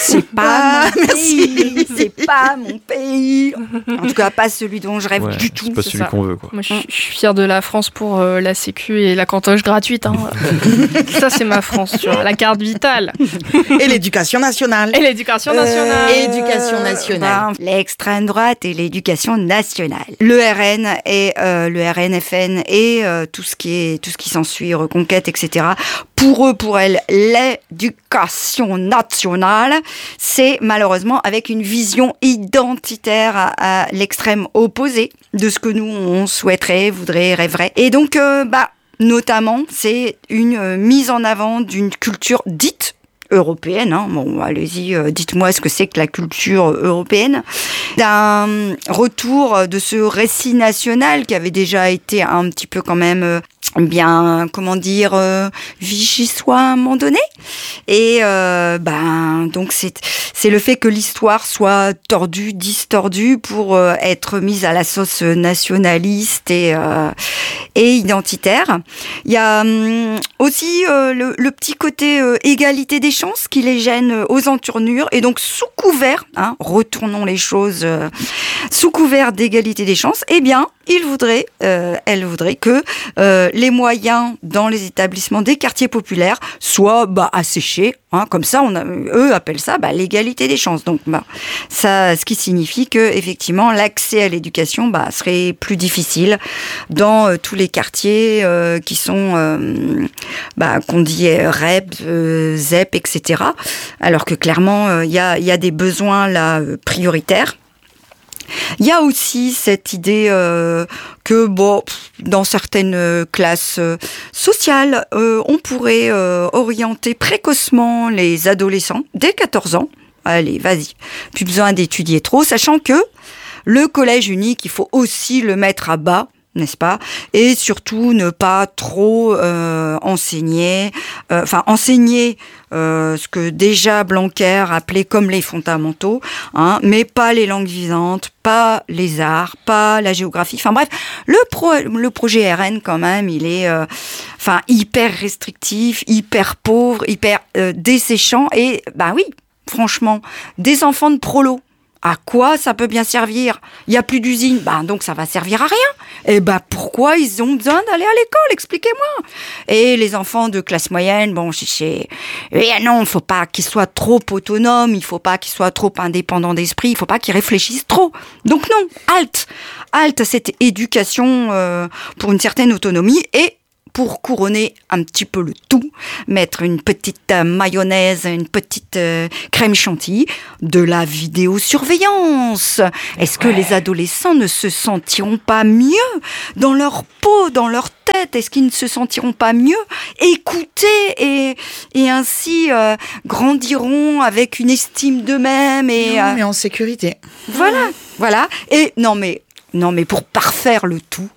C'est pas mon pays. C'est pas mon pays. En tout cas, pas celui dont je rêve du tout. C'est pas celui qu'on veut, quoi. Moi, je suis fière de la France pour la sécu et la cantoche gratuite. Hein. Ça, c'est ma France, tu vois. La carte vitale. Et l'éducation nationale. Éducation nationale. Éducation nationale. L'extrême droite et l'éducation nationale. Le RN et le RNFN et tout ce qui s'ensuit, reconquête, etc. Pour eux, pour elles, l'éducation nationale, c'est malheureusement avec une vision identitaire à l'extrême opposé de ce que nous, on souhaiterait, voudrait, rêverait. Et donc, notamment, c'est une mise en avant d'une culture dite européenne. Hein. Bon, allez-y, dites-moi ce que c'est que la culture européenne. D'un retour de ce récit national qui avait déjà été un petit peu quand même vichysois à un moment donné. Et donc c'est le fait que l'histoire soit tordue, distordue pour être mise à la sauce nationaliste et identitaire. Il y a aussi le petit côté égalité des chances qui les gêne aux entournures, et donc sous couvert, retournons les choses, sous couvert d'égalité des chances, eh bien, elle voudrait que les moyens dans les établissements des quartiers populaires soient asséchés, comme ça, eux appellent ça l'égalité des chances. Donc ça, ce qui signifie que effectivement l'accès à l'éducation serait plus difficile dans tous les quartiers qui sont qu'on dit REP, ZEP, etc. Alors que clairement il y a des besoins là prioritaires. Il y a aussi cette idée que dans certaines classes sociales, on pourrait orienter précocement les adolescents dès 14 ans. Allez, vas-y, plus besoin d'étudier trop, sachant que le collège unique, il faut aussi le mettre à bas, n'est-ce pas? Et surtout ne pas trop enseigner ce que déjà Blanquer appelait comme les fondamentaux, mais pas les langues vivantes, pas les arts, pas la géographie. Enfin bref, le projet RN quand même, il est hyper restrictif, hyper pauvre, hyper desséchant. Et oui, franchement, des enfants de prolo, à quoi ça peut bien servir? Il n'y a plus d'usine, donc ça va servir à rien. Et pourquoi ils ont besoin d'aller à l'école? Expliquez-moi. Et les enfants de classe moyenne, non, il faut pas qu'ils soient trop autonomes, il faut pas qu'ils soient trop indépendants d'esprit, il faut pas qu'ils réfléchissent trop. Donc non, halte à cette éducation pour une certaine autonomie, et pour couronner un petit peu le tout, mettre une petite mayonnaise, une petite crème chantilly, de la vidéosurveillance. Est-ce que les adolescents ne se sentiront pas mieux dans leur peau, dans leur tête? Est-ce qu'ils ne se sentiront pas mieux écoutés et ainsi grandiront avec une estime d'eux-mêmes mais en sécurité. Voilà. Et non mais pour parfaire le tout,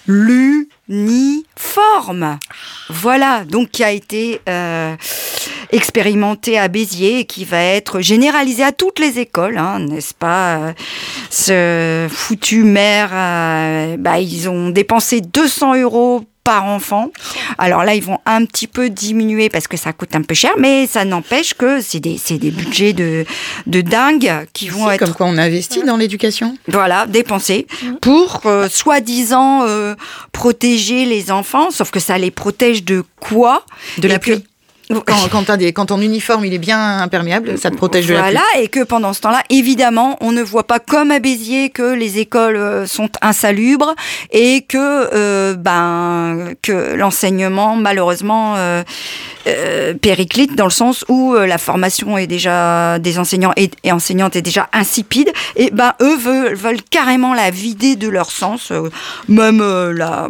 l'uniforme. Voilà, donc qui a été expérimenté à Béziers et qui va être généralisé à toutes les écoles, n'est-ce pas? Ce foutu maire, ils ont dépensé 200 € par enfant. Alors là, ils vont un petit peu diminuer parce que ça coûte un peu cher, mais ça n'empêche que c'est des budgets de dingue qui vont être... Comme quoi on investit dans l'éducation. Voilà, dépensés pour soi-disant protéger les enfants, sauf que ça les protège de quoi? De la pluie. Quand ton uniforme il est bien imperméable, ça te protège de la pluie. Voilà, et que pendant ce temps-là, évidemment, on ne voit pas comme à Béziers que les écoles sont insalubres et que l'enseignement, malheureusement, périclite dans le sens où la formation est déjà des enseignants et enseignantes est déjà insipide. Et eux veulent carrément la vider de leur sens, même là.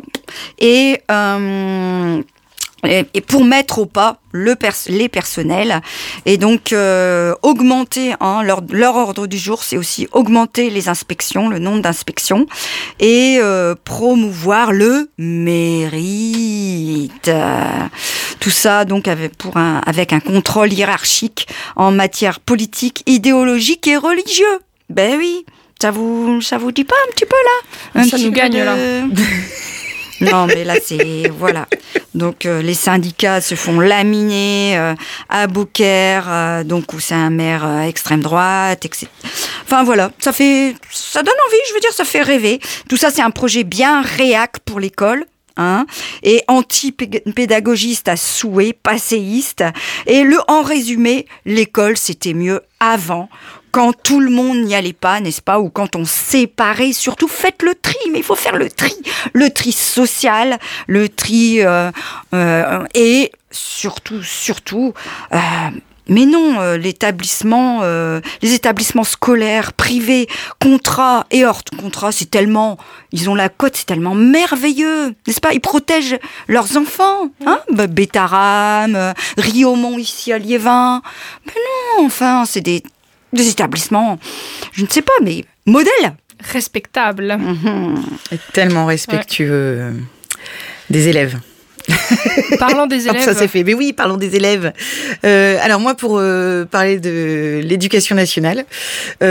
Et pour mettre au pas les personnels, et donc augmenter leur ordre du jour, c'est aussi augmenter les inspections, le nombre d'inspections, et promouvoir le mérite. Tout ça donc avec un contrôle hiérarchique en matière politique, idéologique et religieux. Ben oui, ça vous dit pas un petit peu là? Ça nous gagne là. Non, mais là, voilà. Donc, les syndicats se font laminer à Beaucaire, donc où c'est un maire extrême droite, etc. Enfin, voilà. Ça donne envie, je veux dire, ça fait rêver. Tout ça, c'est un projet bien réac pour l'école. Et anti-pédagogiste à souhait, passéiste. Et en résumé, l'école, c'était mieux avant, quand tout le monde n'y allait pas, n'est-ce pas, ou quand on séparait. Surtout, faites le tri, mais il faut faire le tri social, le tri, et surtout, mais non, les établissements scolaires, privés, contrats et hors contrat, ils ont la cote, c'est tellement merveilleux, n'est-ce pas? Ils protègent leurs enfants, Bétarame, Riaumont ici à Liévin. Mais non, enfin, c'est des établissements, je ne sais pas, mais modèles. Respectables. Et tellement respectueux des élèves. Parlons des élèves. Ça c'est fait. Mais oui, parlons des élèves. Alors moi, pour parler de l'éducation nationale, j'ai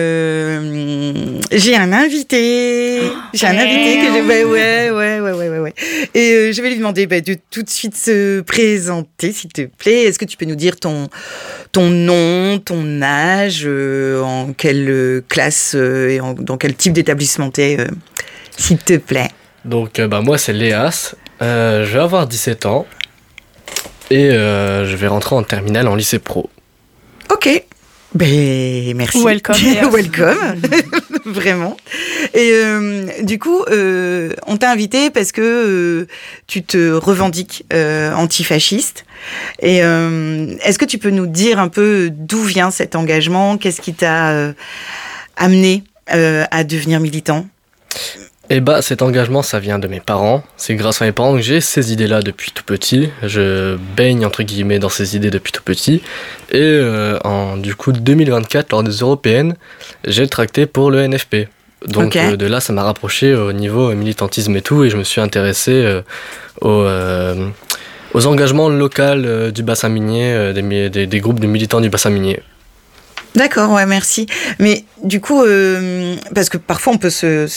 un invité. J'ai un invité que ouais. Et je vais lui demander de tout de suite se présenter, s'il te plaît. Est-ce que tu peux nous dire ton nom, ton âge, en quelle classe et dans quel type d'établissement t'es, s'il te plaît. Donc moi c'est Léas. Je vais avoir 17 ans et je vais rentrer en terminale en lycée pro. Ok, merci. Welcome. Welcome, vraiment. Et du coup, on t'a invité parce que tu te revendiques antifasciste. Et est-ce que tu peux nous dire un peu d'où vient cet engagement? Qu'est-ce qui t'a amené à devenir militant? Cet engagement, ça vient de mes parents. C'est grâce à mes parents que j'ai ces idées-là depuis tout petit. Je baigne, entre guillemets, dans ces idées depuis tout petit. Et en 2024, lors des Européennes, j'ai tracté pour le NFP. Donc de là, ça m'a rapproché au niveau militantisme et tout. Et je me suis intéressé aux engagements locaux du bassin minier, des groupes de militants du bassin minier. D'accord, ouais, merci. Mais du coup, parce que parfois on peut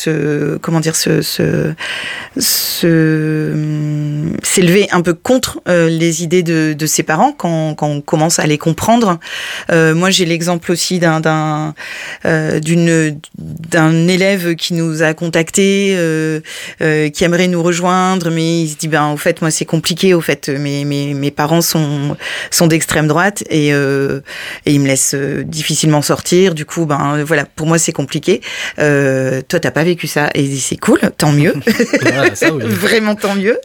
s'élever un peu contre les idées de ses parents quand on commence à les comprendre. Moi, j'ai l'exemple aussi d'un élève qui nous a contacté, qui aimerait nous rejoindre, mais il se dit au fait, moi c'est compliqué. Au fait, mes parents sont d'extrême droite et ils me laissent difficilement sortir. Du coup, voilà, pour moi c'est compliqué. Toi, t'as pas vécu ça et c'est cool, tant mieux. Ah, ça, oui. Vraiment tant mieux.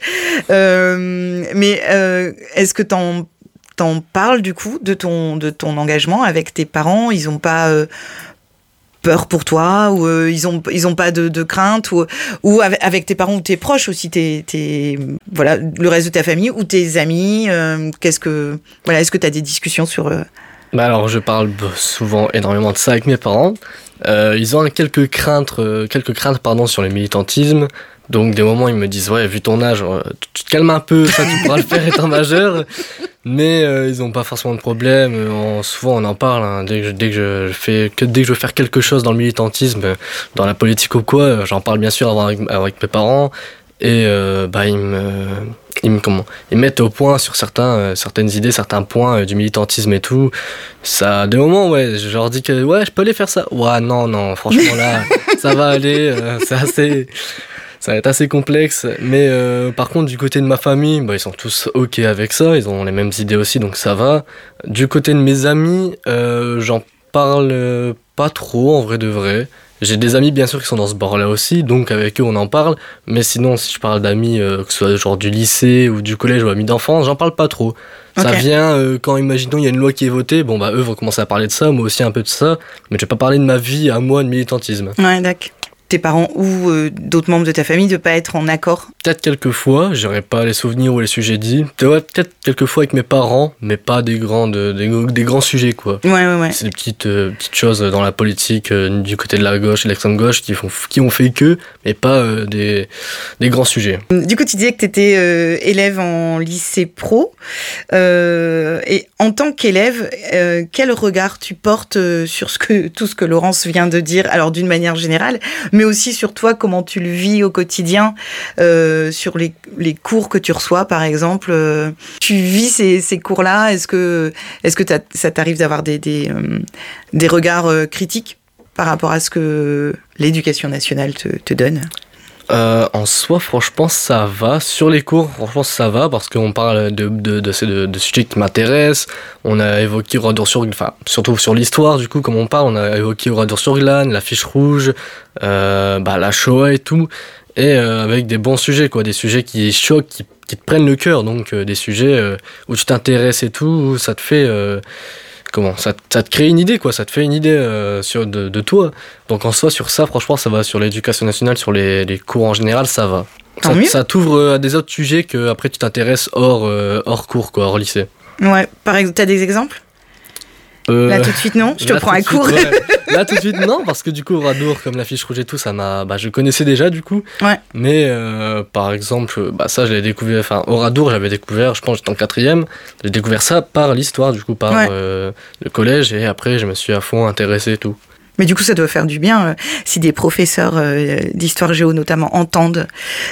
Mais est-ce que t'en parles du coup de ton engagement avec tes parents? Ils ont pas peur pour toi, ou ils ont pas de crainte, ou avec tes parents ou tes proches aussi, voilà, le reste de ta famille ou tes amis, est-ce que tu as des discussions sur alors je parle souvent énormément de ça avec mes parents. Ils ont quelques craintes sur le militantisme. Donc des moments ils me disent vu ton âge, tu te calmes un peu, ça tu pourras le faire étant majeur. Mais ils ont pas forcément de problème. Souvent on en parle. Dès que je veux faire quelque chose dans le militantisme, dans la politique ou quoi, j'en parle bien sûr avec mes parents. Et ils mettent au point sur certaines idées, certains points du militantisme et tout. Ça, des moments, je leur dis que je peux aller faire ça. Ouais, non, franchement là, ça va aller. Ça va être assez complexe. Mais par contre, du côté de ma famille, ils sont tous ok avec ça. Ils ont les mêmes idées aussi, donc ça va. Du côté de mes amis, j'en parle pas trop en vrai de vrai. J'ai des amis bien sûr qui sont dans ce bord-là aussi, donc avec eux on en parle, mais sinon si je parle d'amis, que ce soit genre du lycée ou du collège ou amis d'enfance, j'en parle pas trop. Okay. Ça vient quand, imaginons, il y a une loi qui est votée, eux vont commencer à parler de ça, moi aussi un peu de ça, mais je vais pas parler de ma vie à moi de militantisme. Ouais, d'accord. Tes parents ou d'autres membres de ta famille de pas être en accord? Peut-être quelques fois, j'aurais pas les souvenirs ou les sujets dits. Peut-être quelques fois avec mes parents, mais pas des grands sujets quoi. Ouais. C'est des petites choses dans la politique du côté de la gauche et de l'extrême gauche qui ont fait que, mais pas des grands sujets. Du coup, tu disais que tu étais élève en lycée pro, et en tant qu'élève, quel regard tu portes sur tout ce que Laurence vient de dire, alors d'une manière générale, mais mais aussi sur toi, comment tu le vis au quotidien, sur les cours que tu reçois, par exemple. Tu vis ces cours-là. Est-ce que ça t'arrive d'avoir des regards critiques par rapport à ce que l'éducation nationale te donne? En soi, franchement, ça va. Sur les cours, franchement, ça va parce qu'on parle de sujets qui m'intéressent. On a évoqué surtout sur l'histoire, du coup, comme on parle, on a évoqué Oradour-sur-Glane, la Fiche Rouge, la Shoah et tout. Et avec des bons sujets, quoi, des sujets qui choquent, qui te prennent le cœur. Donc, des sujets où tu t'intéresses et tout, où ça te fait... ça te crée une idée, quoi, ça te fait une idée de toi. Donc en soi, sur ça, franchement, ça va. Sur l'éducation nationale, sur les cours en général, ça va. Ça t'ouvre à des autres sujets que après tu t'intéresses hors cours, quoi, hors lycée. Ouais, par exemple, t'as des exemples? Là tout de suite non, je te prends un cours. Ouais. Là tout de suite non, parce que du coup Oradour comme la Fiche Rouge et tout, ça m'a, je connaissais déjà du coup. Ouais. Mais par exemple, ça je l'ai découvert, Oradour j'avais découvert, je pense j'étais en 4e, j'ai découvert ça par l'histoire du coup, par le collège, et après je me suis à fond intéressé et tout. Mais du coup, ça doit faire du bien si des professeurs d'histoire géo notamment entendent.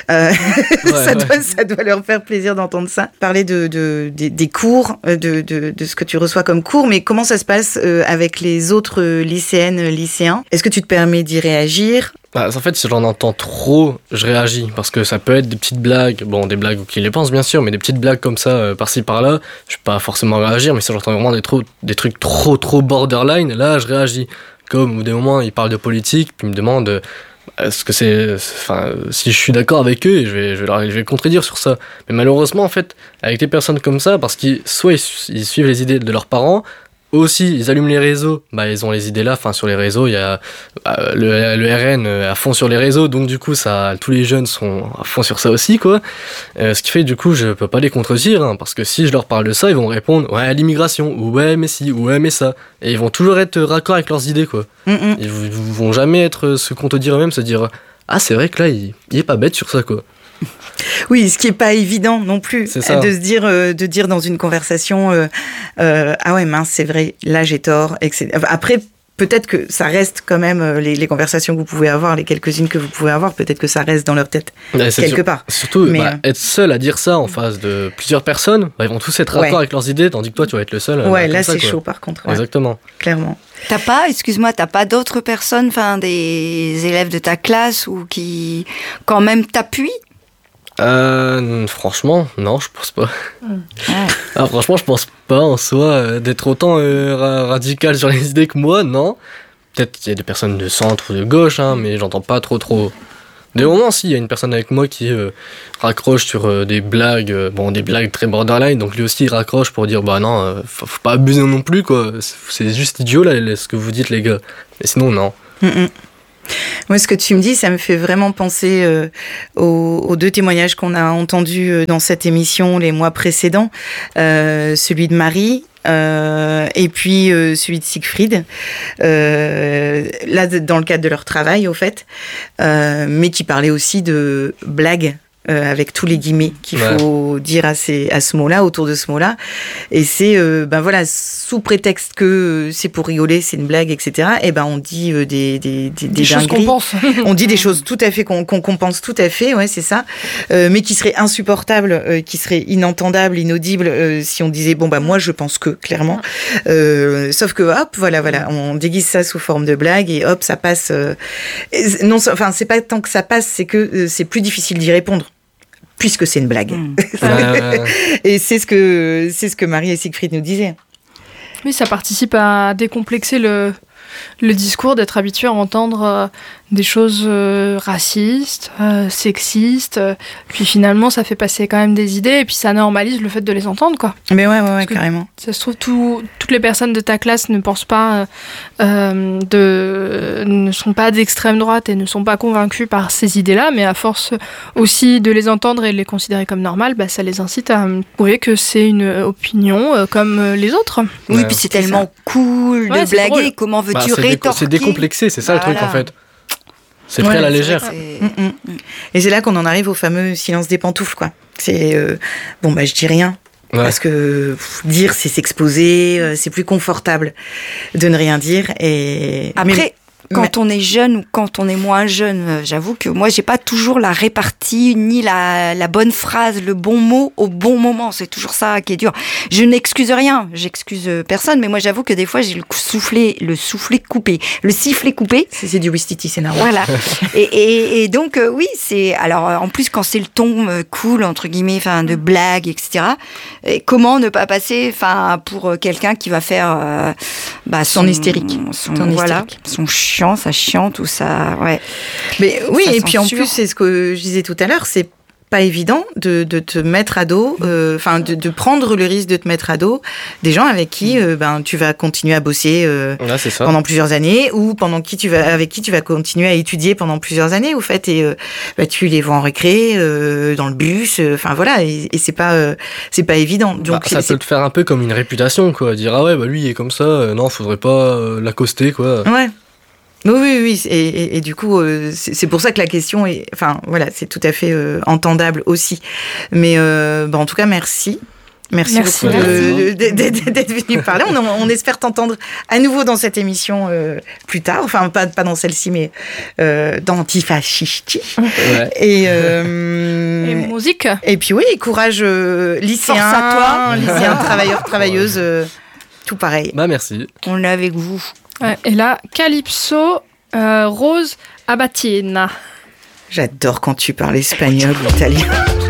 Ça doit leur faire plaisir d'entendre ça. Parler des cours, de ce que tu reçois comme cours, mais comment ça se passe avec les autres lycéennes, lycéens? Est-ce que tu te permets d'y réagir? En fait, si j'en entends trop, je réagis, parce que ça peut être des petites blagues, des blagues qui les pensent bien sûr, mais des petites blagues comme ça, par-ci par-là, je vais pas forcément réagir, mais si j'entends vraiment des trucs trop borderline, là je réagis. Comme au des moments ils parlent de politique, puis ils me demandent est-ce que si je suis d'accord avec eux, je vais contredire sur ça. Mais malheureusement en fait, avec des personnes comme ça, parce qu'ils soit ils suivent les idées de leurs parents, aussi ils allument les réseaux, ils ont les idées là, sur les réseaux il y a le RN à fond sur les réseaux, donc du coup tous les jeunes sont à fond sur ça aussi, quoi. Ce qui fait du coup je peux pas les contredire, parce que si je leur parle de ça, ils vont me répondre ouais l'immigration, ou ouais mais si, ou ouais mais ça, et ils vont toujours être raccord avec leurs idées, quoi. Ils vont jamais être se contredire eux-mêmes, se dire ah c'est vrai que là il est pas bête sur ça, quoi. Oui, ce qui est pas évident non plus, de se dire dans une conversation ah ouais mince c'est vrai, là j'ai tort, etc. Après peut-être que ça reste quand même les conversations que vous pouvez avoir, les quelques-unes que vous pouvez avoir, peut-être que ça reste dans leur tête quelque part. Surtout être seul à dire ça en face de plusieurs personnes, ils vont tous être d'accord avec leurs idées, tandis que toi tu vas être le seul. Là c'est chaud par contre. Exactement. Clairement. T'as pas d'autres personnes, des élèves de ta classe ou qui quand même t'appuient? Franchement, non, je pense pas. Franchement, je pense pas en soi d'être autant radical sur les idées que moi, non. Peut-être qu'il y a des personnes de centre ou de gauche, mais j'entends pas trop. Des moments, si, il y a une personne avec moi qui raccroche sur des blagues, des blagues très borderline, donc lui aussi il raccroche pour dire non, faut pas abuser non plus, quoi. C'est juste idiot là, ce que vous dites, les gars. Et sinon, non. Moi, ce que tu me dis, ça me fait vraiment penser aux deux témoignages qu'on a entendus dans cette émission les mois précédents. Celui de Marie et puis celui de Siegfried. Là, dans le cadre de leur travail, au fait. Mais qui parlait aussi de blagues. Avec tous les guillemets qu'il faut dire à ce mot-là, autour de ce mot-là. Et c'est, sous prétexte que c'est pour rigoler, c'est une blague, etc. Et on dit des choses qu'on pense. On dit des choses tout à fait qu'on pense tout à fait, ouais, c'est ça. Mais qui seraient insupportables, qui seraient inentendables, inaudibles, si on disait moi je pense que clairement. Sauf que hop, voilà, on déguise ça sous forme de blague et hop, ça passe. C'est pas tant que ça passe, c'est que c'est plus difficile d'y répondre. Puisque c'est une blague. Et c'est ce que Marie et Siegfried nous disaient. Oui, ça participe à décomplexer le discours, d'être habitué à entendre des choses racistes, sexistes, puis finalement ça fait passer quand même des idées et puis ça normalise le fait de les entendre, quoi. Mais ouais, carrément. Ça se trouve, toutes les personnes de ta classe ne pensent pas, ne sont pas d'extrême droite et ne sont pas convaincues par ces idées-là, mais à force aussi de les entendre et de les considérer comme normales, ça les incite à prouver que c'est une opinion comme les autres. Oui, puis c'est tellement cool de blaguer, drôle. Comment veux-tu rétorquer? C'est décomplexé, c'est ça le truc en fait. C'est pris à la légère. Et c'est là qu'on en arrive au fameux silence des pantoufles, quoi. C'est je dis rien. Ouais. Parce que dire, c'est s'exposer, c'est plus confortable de ne rien dire. Et après, quand on est jeune ou quand on est moins jeune, j'avoue que moi, j'ai pas toujours la répartie ni la bonne phrase, le bon mot au bon moment. C'est toujours ça qui est dur. Je n'excuse rien, j'excuse personne, mais moi, j'avoue que des fois, j'ai le sifflet coupé. C'est du Wistiti, c'est normal. Voilà. Et donc, oui, c'est... Alors, en plus, quand c'est le ton cool, entre guillemets, enfin, de blague, etc., et comment ne pas passer, enfin, pour quelqu'un qui va faire son hystérique. Son chiant, ça chiante ou ça... Ouais. Mais oui, ça et puis en censure. plus, c'est ce que je disais tout à l'heure, c'est pas évident de te mettre à dos, de prendre le risque de te mettre à dos des gens avec qui tu vas continuer à bosser Là, c'est ça. pendant plusieurs années, ou avec qui tu vas continuer à étudier pendant plusieurs années, au fait, et tu les vois en récré, dans le bus, voilà, et c'est pas évident. Donc ça peut te faire un peu comme une réputation, quoi. Dire, ah ouais, lui, il est comme ça, non, faudrait pas l'accoster, quoi. Ouais. Oui, et du coup, c'est pour ça que la question est, c'est tout à fait entendable aussi. Mais en tout cas, merci. Merci beaucoup d'être venu parler. On espère t'entendre à nouveau dans cette émission plus tard. Enfin, pas dans celle-ci, mais dans Antifascisti. Ouais. Et musique. Et puis oui, courage lycéen, force à toi. Lycéen, travailleur, travailleuse, tout pareil. Merci. On est avec vous. Ouais, et là, Calypso, Rose Abatina. J'adore quand tu parles espagnol ou italien.